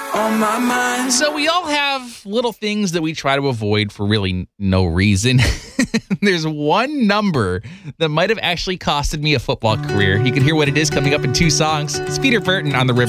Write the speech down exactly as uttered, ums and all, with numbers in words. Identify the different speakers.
Speaker 1: on my mind.
Speaker 2: So we all have little things that we try to avoid for really no reason. There's one number that might have actually costed me a football career. You can hear what it is coming up in two songs. It's Peter Burton on the River.